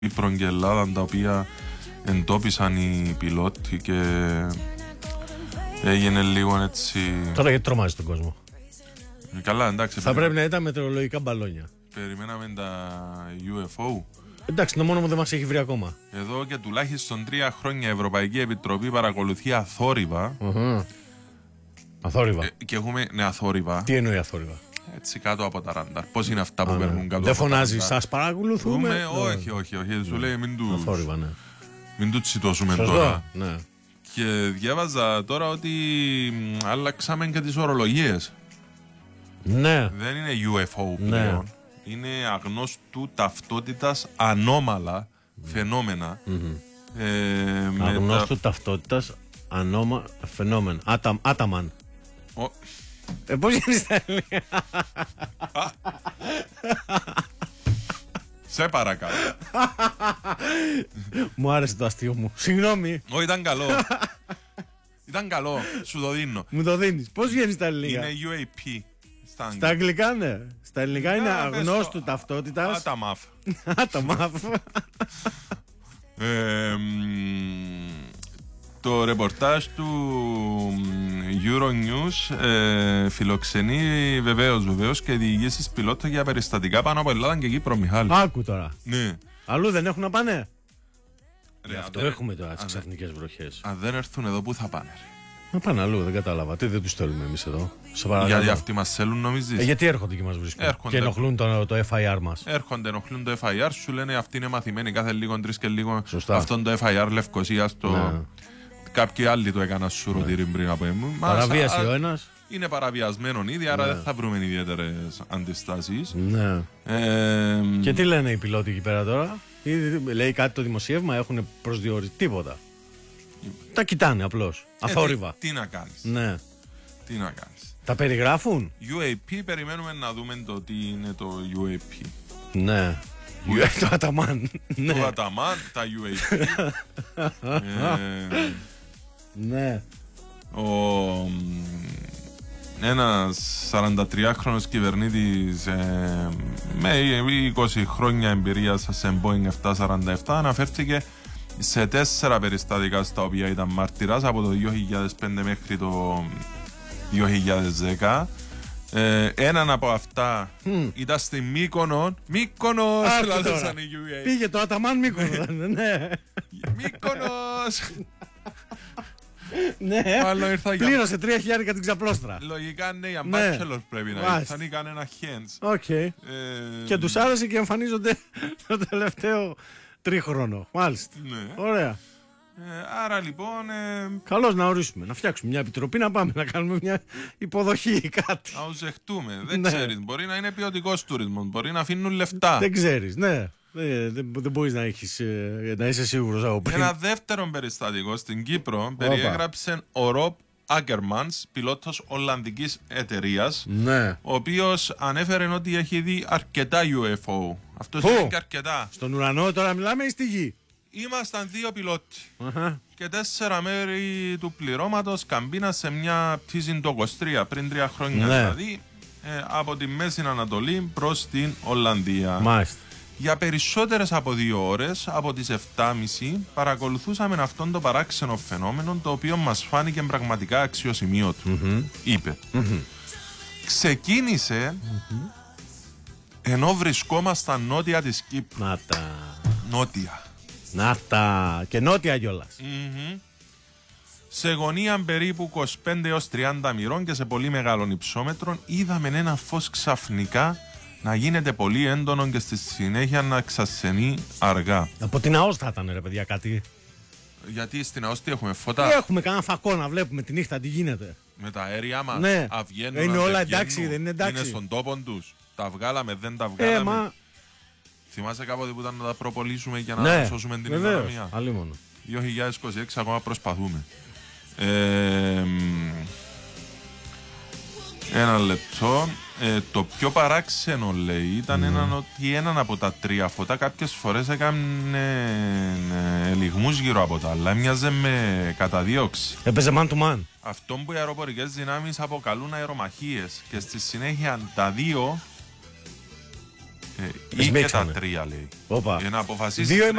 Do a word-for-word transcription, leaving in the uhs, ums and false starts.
Κύπρο και Ελλάδα, τα οποία εντόπισαν οι πιλότοι και έγινε λίγο έτσι. Τώρα γιατί τρομάζει τον κόσμο. Καλά, εντάξει. Θα πρέπει να ήταν μετεωρολογικά μπαλόνια. Περιμέναμε τα γιου εφ ο. Εντάξει, το μόνο που δεν μας έχει βρει ακόμα. Εδώ και τουλάχιστον τρία χρόνια η Ευρωπαϊκή Επιτροπή παρακολουθεί αθόρυβα. Uh-huh. Αθόρυβα. Ε, και έχουμε, ναι, αθόρυβα. Τι εννοεί αθόρυβα? Έτσι κάτω από τα ραντάρ. Πώς είναι αυτά που Α, παίρνουν ναι. κάτω Δεν από φωνάζει, τα ραντάρ. σας παρακολουθούμε. Ναι, ναι. όχι, όχι, όχι. Ναι. Σου λέει μην του. Αθόρυβα, ναι. Μην του τσιτώσουμε Σωστό, τώρα. ναι. Και διάβαζα τώρα ότι μ, άλλαξαμε και τις ορολογίες. Ναι. Δεν είναι γιου εφ ο πλέον. Ναι. Είναι αγνώστου ταυτότητας ανώμαλα φαινόμενα. Mm-hmm. Ε, με Αγνώστου τα... ταυτότητας ανώμα φαινόμενα. Άτα, άταμαν. Ο... Ε, πώς γίνεται στα ελληνικά? Σε παρακαλώ. Μου άρεσε το αστείο μου. Συγγνώμη. Ω, ήταν καλό. Ήταν καλό. Σου το δίνω. Μου το δίνεις. Πώς βγαίνει στα ελληνικά? Είναι γιου έι πι. Στα, Στα αγγλικά, ναι. Στα ελληνικά είναι Α, πες αγνώστου το. ταυτότητας. Άταμαφ. Άταμαφ. Ε, μ, το ρεπορτάζ του Euronews ε, φιλοξενεί βεβαίως, βεβαίως και διηγήσεις πιλότων για περιστατικά πάνω από Ελλάδα και Κύπρο, Μιχάλη. Άκου τώρα. Ναι. Αλλού δεν έχουν να πάνε. Ρε, Γι' αυτό αν δεν- έχουμε τώρα τις αν δεν- ξαφνικές βροχές. Αν δεν έρθουν εδώ, πού θα πάνε? Ρε? Να πάνε αλλού, δεν κατάλαβα. Τι δεν τους στέλνουμε εμείς εδώ. Σε παρακαλώ. Γιατί αυτοί μας θέλουν, νομίζεις? Ε, γιατί έρχονται και μας βρίσκουν. Έρχονται. Και ενοχλούν το, το εφ άι αρ μας. Έρχονται, ενοχλούν το εφ άι αρ, σου λένε αυτοί είναι μαθημένοι κάθε λίγο τρεις και λίγο. Σωστά. Αυτόν το εφ άι αρ Λευκοσίας το. Ναι. Κάποιοι άλλοι το έκαναν σουρωτήρι πριν από εμού. Μα, Παραβίαση α- ο ένας. Είναι παραβιασμένο ήδη, άρα δεν θα βρούμε ιδιαίτερες αντιστάσεις. Ναι. Ε, Και τι λένε οι πιλότοι εκεί πέρα τώρα? Ή, λέει κάτι το δημοσίευμα, έχουν προσδιορίσει τίποτα. Τα κοιτάνε απλώς. ε, Αθόρυβα. τι, τι να κάνεις. Ναι. Τι να κάνεις. Τα περιγράφουν. γιου έι πι, περιμένουμε να δούμε το τι είναι το γιου έι πι. Ναι. Το Αταμάν. Το Ναι. Αταμάν, τα γιου έι πι. ε, Ναι. ο, ένας σαραντατριάχρονος κυβερνήτης ε, με είκοσι χρόνια εμπειρίας σε Boeing επτακόσια σαράντα επτά αναφέρθηκε σε τέσσερα περιστατικά στα οποία ήταν μάρτυρας από το δύο χιλιάδες πέντε μέχρι το δύο χιλιάδες δέκα. Ε, έναν από αυτά Mm. ήταν στη Μύκονο. Μύκονος! Άκου λαλούσαν τώρα. οι γιου έι. Πήγε το Αταμάν Μύκονο. Ναι. Μύκονος! Ναι. Μάλλον ήρθα για... Πλήρωσε τρία χιλιάρικα την ξαπλώστρα. Λογικά ναι, για Ναι. bachelor πρέπει να Μάλιστα. ήρθαν ή κανένα hands. Οκ. Ε, Και τους άρεσε και εμφανίζονται το τελευταίο τρίχρονο. Μάλιστα. Ναι. Ωραία. Ε, άρα λοιπόν, ε, Καλώς να ορίσουμε. Να φτιάξουμε μια επιτροπή, να πάμε να κάνουμε μια υποδοχή ή κάτι. να ουζεχτούμε. Δεν Ναι. ξέρεις, μπορεί να είναι ποιοτικός τουρισμός, μπορεί να αφήνουν λεφτά. Δεν ξέρεις, ναι. Δεν, δεν, δεν μπορείς να, έχεις, ε, να είσαι σίγουρος από πριν. Ένα δεύτερο περιστατικό στην Κύπρο περιέγραψε ο Ροπ Άγκερμανς, πιλότος Ολλανδικής εταιρείας, Ναι. ο οποίος ανέφερε ότι έχει δει αρκετά γιου εφ ο. Αυτός Πού? είναι και αρκετά. Στον ουρανό τώρα μιλάμε ή στη γη? Ήμασταν δύο πιλότοι. Αχα. Και τέσσερα μέρη του πληρώματος καμπίνα σε μια πτήση το είκοσι τρία, πριν τρία χρόνια Ναι. δηλαδή, ε, από τη Μέση Ανατολή προς την Ολλανδία. Μάλιστα. Για περισσότερες από δύο ώρες, από τις επτά και μισή, παρακολουθούσαμε αυτόν το παράξενο φαινόμενο, το οποίο μας φάνηκε πραγματικά αξιοσημείωτο. Mm-hmm. Είπε. Mm-hmm. Ξεκίνησε Mm-hmm. ενώ βρισκόμασταν νότια της Κύπρου. Να τα. Νότια. Να τα. Και νότια κιόλας. Μμμ. Σε γωνία περίπου είκοσι πέντε έως τριάντα μοιρών και σε πολύ μεγάλων υψόμετρων είδαμε ένα φως ξαφνικά να γίνεται πολύ έντονο και στη συνέχεια να ξασθενεί αργά. Από την ΑΟΣ θα ήταν ρε παιδιά κάτι. Γιατί στην ΑΟΣ τι έχουμε, Ή φώτα έχουμε κανένα φακό να βλέπουμε τη νύχτα τι γίνεται. με τα αέρια μας, Ναι. αυγαίνουν, Είναι αν όλα δεν εντάξει, βγαίνουν, δεν είναι εντάξει. είναι στον τόπο τους, τα βγάλαμε, δεν τα Ε, βγάλαμε. μα. Θυμάσαι κάποτε που ήταν να τα προπολίσουμε για να Ναι, σώσουμε την βεβαίως. οικονομία. Αλίμονο. δύο χιλιάδες είκοσι έξι ακόμα προσπαθούμε. Ε, μ, ένα λεπτό. Ε, το πιο παράξενο λέει ήταν Mm. έναν ότι έναν από τα τρία φώτα κάποιες φορές έκανε ε, ελιγμούς γύρω από τα άλλα. Έμοιαζε με καταδίωξη. Έπαιζε man to man. Αυτό που οι αεροπορικές δυνάμεις αποκαλούν αερομαχίες. Και στη συνέχεια τα δύο Ε, ή και τα τρία λέει. Όπα. Για να αποφασίσει. Δύο